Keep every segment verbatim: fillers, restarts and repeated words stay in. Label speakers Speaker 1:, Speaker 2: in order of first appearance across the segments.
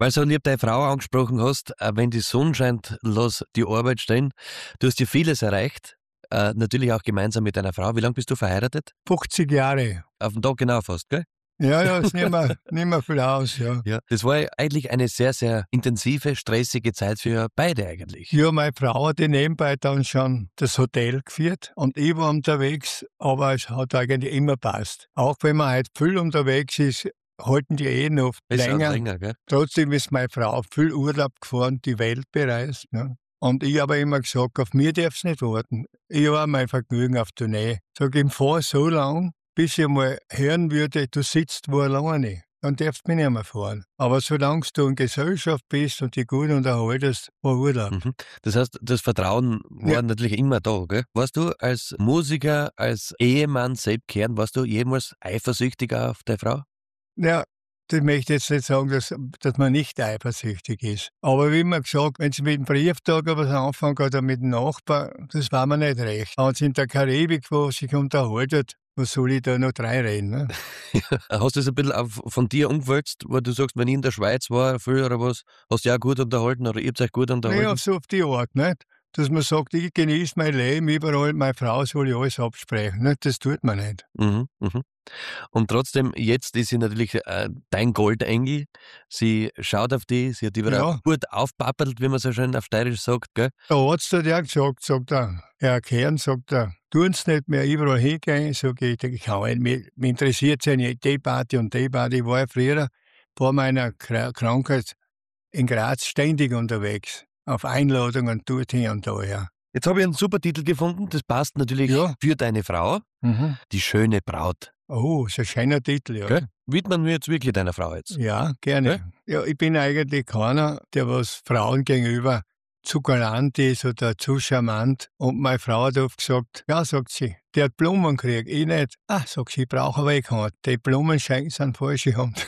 Speaker 1: Weil du so lieb deine Frau angesprochen hast, äh, wenn die Sonne scheint, lass die Arbeit stehen. Du hast ja vieles erreicht, äh, natürlich auch gemeinsam mit deiner Frau. Wie lange bist du verheiratet?
Speaker 2: fünfzig Jahre.
Speaker 1: Auf den Tag genau fast, gell?
Speaker 2: Ja, ja, ist nicht mehr, nicht mehr viel aus, ja.
Speaker 1: Ja. Das war ja eigentlich eine sehr, sehr intensive, stressige Zeit für beide eigentlich.
Speaker 2: Ja, meine Frau hat nebenbei dann schon das Hotel geführt und ich war unterwegs, aber es hat eigentlich immer passt. Auch wenn man heute viel unterwegs ist, halten die Ehen oft
Speaker 1: Besser und
Speaker 2: länger.
Speaker 1: länger, gell?
Speaker 2: Trotzdem ist meine Frau viel Urlaub gefahren, die Welt bereist. Ne? Und ich habe immer gesagt, auf mir darf es nicht warten. Ich habe mein Vergnügen auf Tournee. Sag ich, fahr so lang, bis ich mal hören würde, du sitzt wo alleine. Dann darfst du mich nicht mehr fahren. Aber solange du in Gesellschaft bist und dich gut unterhaltest, war Urlaub.
Speaker 1: Mhm. Das heißt, das Vertrauen war
Speaker 2: Ja.
Speaker 1: natürlich immer da, gell? Warst du als Musiker, als Ehemann, Sepp Kern, warst du jemals eifersüchtiger auf deine Frau?
Speaker 2: Ja, ich möchte jetzt nicht sagen, dass, dass man nicht eifersüchtig ist. Aber wie immer gesagt, wenn sie mit dem Brieftag was anfangen oder mit dem Nachbar, das war mir nicht recht. Wenn sie in der Karibik, wo sich unterhaltet, was soll ich da noch drei reden? Ne?
Speaker 1: Hast du das ein bisschen auf, von dir umgewälzt, wo du sagst, wenn ich in der Schweiz war früher oder was, hast du dich auch gut unterhalten oder ihr habt euch gut unterhalten?
Speaker 2: Naja, so auf die Art, nicht? Dass man sagt, ich genieße mein Leben überall, meine Frau soll ich alles absprechen. Nicht? Das tut man nicht.
Speaker 1: Mhm, mhm. Und trotzdem, jetzt ist sie natürlich äh, dein Goldengel. Sie schaut auf dich, sie hat dich wieder
Speaker 2: Ja.
Speaker 1: gut aufpappelt, wie man so schön auf Steirisch sagt, gell?
Speaker 2: Der Arzt hat ja gesagt, sagt er, Herr Kern, sagt er, tun's nicht mehr überall hingehen. Sag ich, ich kann nicht, mich, mich interessiert ja nicht die Party und die Party. Ich war ja früher vor meiner Kra- Krankheit in Graz ständig unterwegs. Auf Einladungen dorthin und daher.
Speaker 1: Jetzt habe ich einen super Titel gefunden, das passt natürlich
Speaker 2: Ja.
Speaker 1: für deine Frau,
Speaker 2: Mhm.
Speaker 1: die schöne Braut.
Speaker 2: Oh, ist ein schöner Titel, ja.
Speaker 1: Gell? Widmen wir jetzt wirklich deiner Frau jetzt.
Speaker 2: Ja, gerne. Ja, ich bin eigentlich keiner, der was Frauen gegenüber zu galant ist oder zu charmant. Und meine Frau hat oft gesagt, ja, sagt sie, der hat Blumen gekriegt, ich nicht. Ah, sagt sie, ich brauche aber ich keine. Die Blumen schenken sind falsche Hand.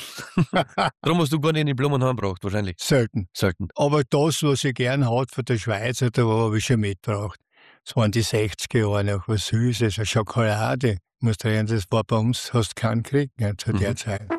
Speaker 1: Darum hast du gar nicht in die Blumen heimgebracht, wahrscheinlich.
Speaker 2: Selten.
Speaker 1: Selten.
Speaker 2: Aber das, was ich gern hat von der Schweiz, oder wo habe ich schon mitgebracht. Das waren die sechziger Jahre noch, was Süßes, eine Schokolade. Ich muss sagen, das war bei uns, hast du keinen gekriegt, ne, zu der
Speaker 1: Mhm.
Speaker 2: Zeit.